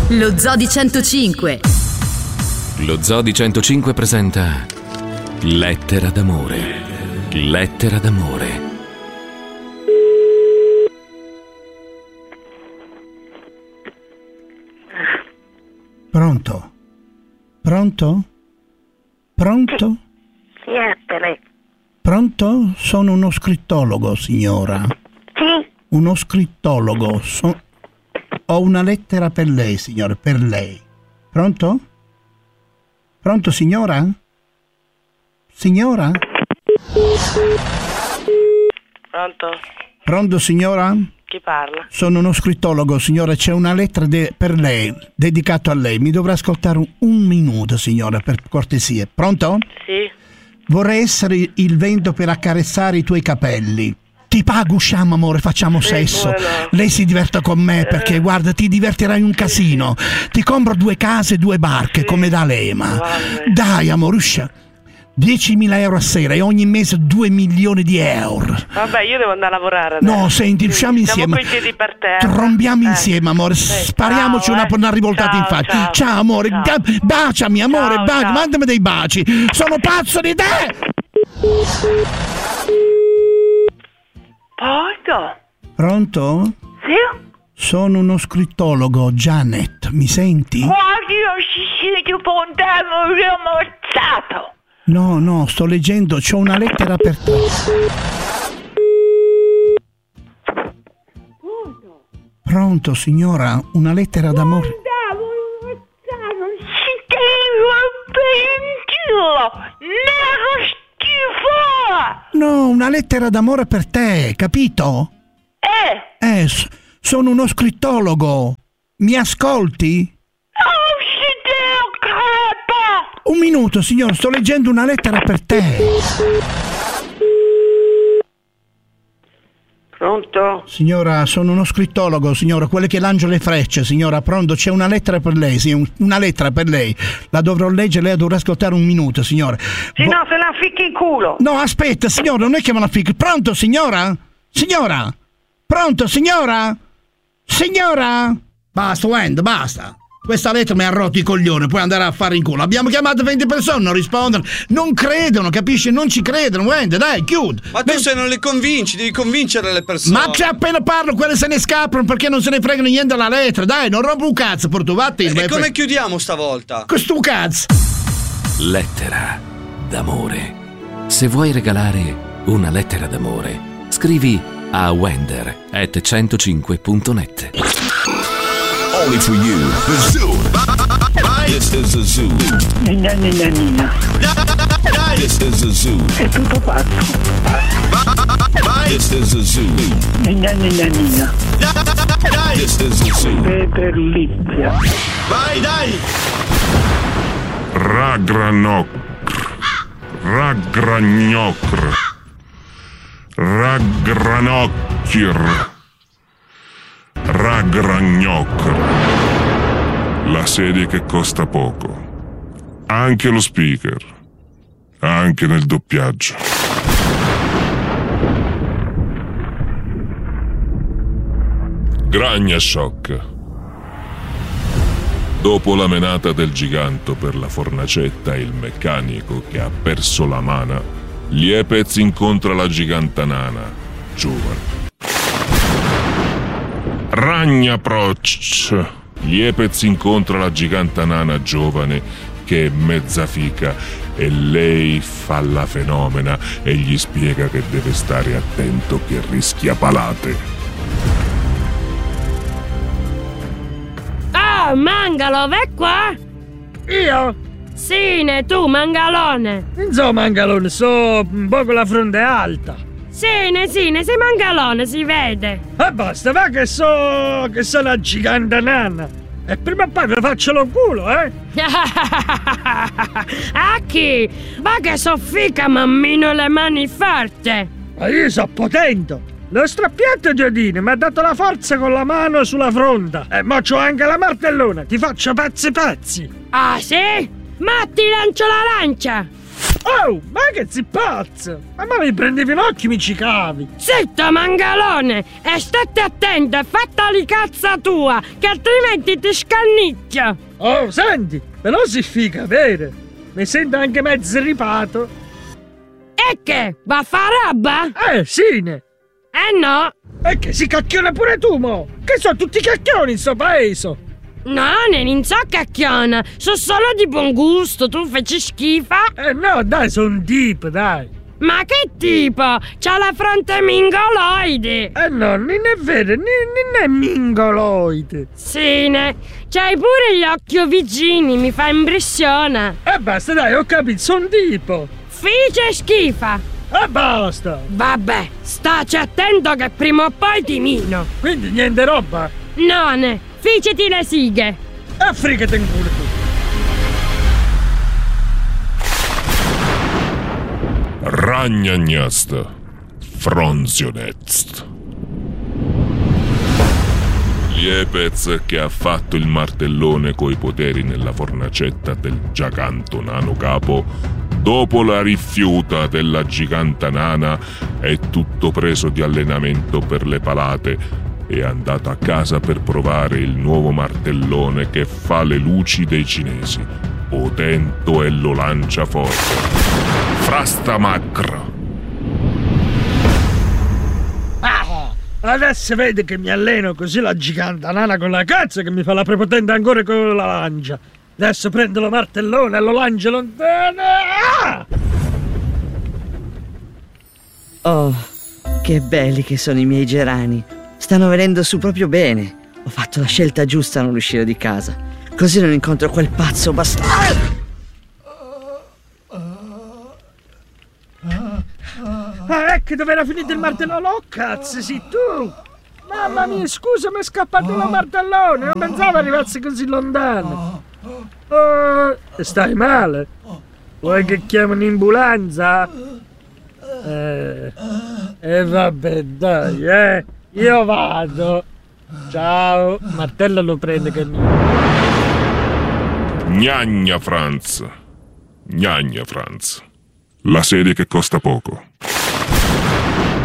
Lo Zoo di 105. Lo Zoo di 105 presenta Lettera d'amore. Lettera d'amore. Pronto? Pronto? Pronto? Chi è te? Pronto? Sono uno scrittologo, signora. Sì? Uno scrittologo. Ho una lettera per lei, signora, per lei. Pronto? Pronto, signora? Signora? Pronto? Pronto, signora? Chi parla? Sono uno scrittologo, signora. C'è una lettera per lei, dedicato a lei. Mi dovrà ascoltare un minuto, signora, per cortesia. Pronto? Sì. Vorrei essere il vento per accarezzare i tuoi capelli. Ti pago, usciamo, amore, facciamo sesso. No. Lei si diverta con me perché, guarda, ti divertirai un casino. Ti compro 2 case e 2 barche, come da Lema. Dai, amore, usciamo. 10.000 euro a sera e ogni mese 2 milioni di euro. Vabbè, io devo andare a lavorare adesso. No, senti, usciamo insieme. Siamo coi piedi per terra. Trombiamo insieme, amore. Spariamoci ciao, una rivoltata in faccia. Ciao, amore. Ciao. Baciami, amore. Ciao. Mandami dei baci. Sono pazzo di te. Pronto? Sì? Sono uno scrittologo, Janet. Mi senti? Guardi, io ci siete pontevo, io ammazzato. No, sto leggendo. C'ho una lettera per te. Pronto, signora? Una lettera d'amore. No, una lettera d'amore per te, capito? Sono uno scrittologo. Mi ascolti? Un minuto, signor, sto leggendo una lettera per te. Pronto? Signora, sono uno scrittologo, signora, quello che lancia le frecce, signora. Pronto, c'è una lettera per lei, sì, una lettera per lei. La dovrò leggere, lei dovrà ascoltare un minuto, signora. Sì, no, se la ficchi in culo. No, aspetta, signora, non è che me la ficchi. Pronto, signora? Signora? Pronto, signora? Signora? Basta, Wend, basta. Questa lettera mi ha rotto i coglioni, puoi andare a fare in culo. Abbiamo chiamato 20 persone, non rispondono. Non credono, capisci? Non ci credono, Wend, dai, chiudi. Ma tu se non le convinci, devi convincere le persone. Ma c'è appena parlo, quelle se ne scappano perché non se ne fregano niente della lettera. Dai, non rompo un cazzo, portuvatti. E come chiudiamo stavolta? Questo cazzo. Lettera d'amore. Se vuoi regalare una lettera d'amore, scrivi a wender@105.net. Only for you, the zoo. This is the zoo. Nina. This is the zoo. È tutto pazzo. This is the zoo. Nina. This is the zoo. Peterlizia. Vai, dai! Ragragnocr. Ragranocchir. Ragragnocr. La sedia che costa poco. Anche lo speaker. Anche nel doppiaggio. Gragnashock. Dopo la menata del giganto per la fornacetta e il meccanico che ha perso la mana, Liepez incontra la giganta nana, giovane. Ragnaproc. Liepez incontra la giganta nana giovane che è mezza fica e lei fa la fenomena e gli spiega che deve stare attento che rischia palate. Oh, Mangalo, vai qua! Io? Sì, tu, Mangalone! Non so Mangalone, so un po' con la fronte alta. Sì, sei Mangalone, si vede. E basta, va che so la gigante nana. E prima o poi vi faccio lo culo, eh? A chi? Ma che so fica, mammino, le mani forte. Ma io so potente. Lo strappietto Giodini mi ha dato la forza con la mano sulla fronte. E mo c'ho anche la martellona, ti faccio pezzi. Ah, sì? Ma ti lancio la lancia. Oh, ma che sei pazzo? Ma mi prendevi in occhio e mi cicavi. Zitto, mangalone! E state attento, fattali cazza tua, che altrimenti ti scannicchia! Oh, senti, però si figa, vero? Mi sento anche mezzo ripato. E che? Va a fare roba? Sì, ne. No! E che si cacchiona pure tu, mo? Che sono tutti cacchioni in sto paese? No, non so cacchiona, sono solo di buon gusto, tu feci schifo? No, dai, sono un tipo, dai. Ma che tipo? C'ha la fronte mingoloide. No, non è vero, non è mingoloide. Sì, ne. C'hai pure gli occhi vicini, mi fa impressione. Basta, dai, ho capito, sono tipo. Fice schifa. Basta. Vabbè, staci attento che prima o poi ti mino. Quindi niente roba? No, ne. Ficeti le sighe. Frigate in culo tu. Ragnagnast, Fronzionetst. Liepez che ha fatto il martellone coi poteri nella fornacetta del giganto nano capo, dopo la rifiuta della giganta nana, è tutto preso di allenamento per le palate. È andato a casa per provare il nuovo martellone che fa le luci dei cinesi. Potento e lo lancia forte. Frastamacro. Adesso vedi che mi alleno così la giganta nana con la cazzo che mi fa la prepotente ancora con la lancia. Adesso prendo lo martellone e lo lancio lontano. Oh, che belli che sono i miei gerani. Stanno venendo su proprio bene. Ho fatto la scelta giusta a non uscire di casa. Così non incontro quel pazzo bastardo. Ecco dove era finito il martellone. Oh, cazzo, sì, tu. Mamma mia, scusa, mi è scappato il martellone. Non pensavo arrivassi così lontano. Stai male? Vuoi che chiamo un'ambulanza? Vabbè, dai, io vado. Ciao. Martello lo prende che mi... Gnagna Franz. Gnagna Franz. La serie che costa poco.